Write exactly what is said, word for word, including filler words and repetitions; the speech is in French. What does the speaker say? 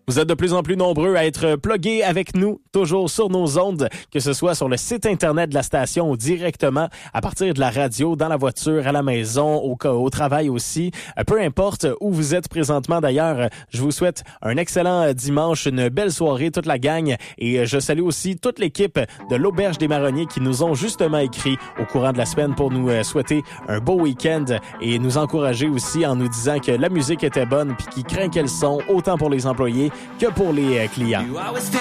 Vous êtes de plus en plus nombreux à être plugués avec nous, toujours sur nos ondes, que ce soit sur le site Internet de la station ou directement à partir de la radio, dans la voiture, à la maison, au, au travail aussi. Peu importe où vous êtes présentement d'ailleurs, je vous souhaite un excellent dimanche, une belle soirée, toute la gang. Et je salue aussi toute l'équipe de l'Auberge des Marronniers qui nous ont justement écrit au courant de la semaine pour nous souhaiter un beau week-end et nous encourager aussi en nous disant que la musique était bonne puis qu'ils craquaient le son, autant pour les employés que pour les clients.